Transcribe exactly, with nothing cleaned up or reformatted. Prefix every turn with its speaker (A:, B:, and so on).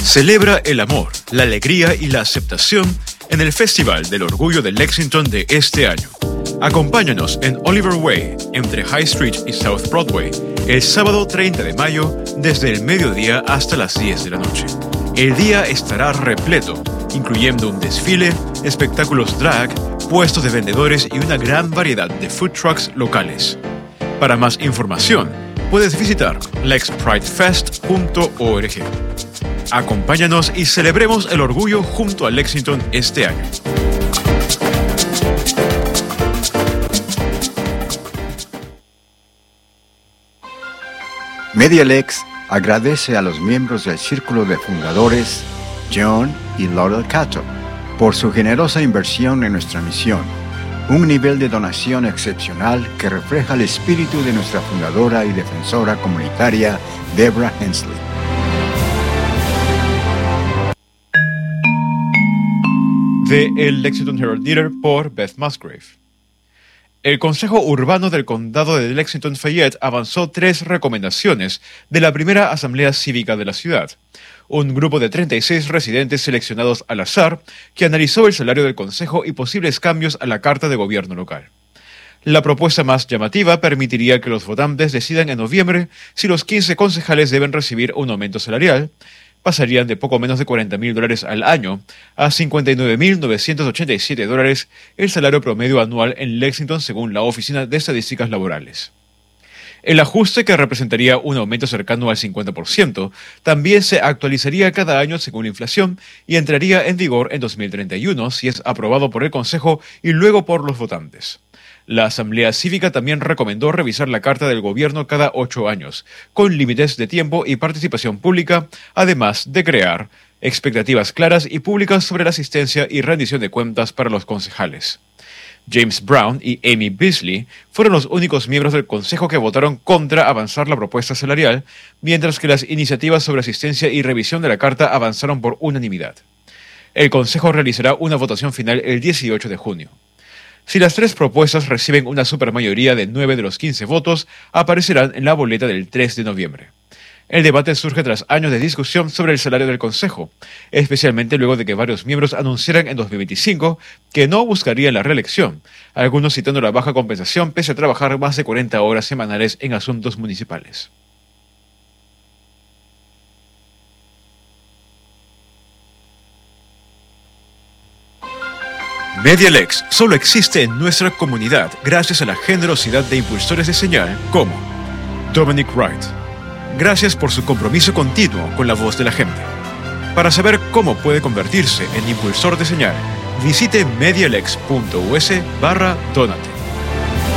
A: Celebra el amor, la alegría y la aceptación en el Festival del Orgullo de Lexington de este año. Acompáñanos en Oliver Way, entre High Street y South Broadway, el sábado treinta de mayo, desde el mediodía hasta las diez de la noche. El día estará repleto, incluyendo un desfile, espectáculos drag, puestos de vendedores y una gran variedad de food trucks locales. Para más información, puedes visitar lex pride fest punto org. Acompáñanos y celebremos el orgullo junto a Lexington este año.
B: MediaLex agradece a los miembros del Círculo de Fundadores, John y Laurel Cato, por su generosa inversión en nuestra misión, un nivel de donación excepcional que refleja el espíritu de nuestra fundadora y defensora comunitaria, Deborah Hensley.
A: De El Lexington Herald Leader por Beth Musgrave. El Consejo Urbano del Condado de Lexington-Fayette avanzó tres recomendaciones de la primera Asamblea Cívica de la ciudad. Un grupo de treinta y seis residentes seleccionados al azar que analizó el salario del Consejo y posibles cambios a la Carta de Gobierno local. La propuesta más llamativa permitiría que los votantes decidan en noviembre si los quince concejales deben recibir un aumento salarial. Pasarían de poco menos de cuarenta mil dólares al año a cincuenta y nueve mil novecientos ochenta y siete dólares el salario promedio anual en Lexington según la Oficina de Estadísticas Laborales. El ajuste, que representaría un aumento cercano al cincuenta por ciento, también se actualizaría cada año según la inflación y entraría en vigor en dos mil treinta y uno si es aprobado por el Consejo y luego por los votantes. La Asamblea Cívica también recomendó revisar la Carta del Gobierno cada ocho años, con límites de tiempo y participación pública, además de crear expectativas claras y públicas sobre la asistencia y rendición de cuentas para los concejales. James Brown y Amy Beasley fueron los únicos miembros del Consejo que votaron contra avanzar la propuesta salarial, mientras que las iniciativas sobre asistencia y revisión de la Carta avanzaron por unanimidad. El Consejo realizará una votación final el dieciocho de junio. Si las tres propuestas reciben una supermayoría de nueve de los quince votos, aparecerán en la boleta del tres de noviembre. El debate surge tras años de discusión sobre el salario del Consejo, especialmente luego de que varios miembros anunciaran en dos mil veinticinco que no buscarían la reelección, algunos citando la baja compensación pese a trabajar más de cuarenta horas semanales en asuntos municipales. MediaLex solo existe en nuestra comunidad gracias a la generosidad de impulsores de señal como Dominic Wright. Gracias por su compromiso continuo con la voz de la gente. Para saber cómo puede convertirse en impulsor de señal, visite medialex punto us barra donate.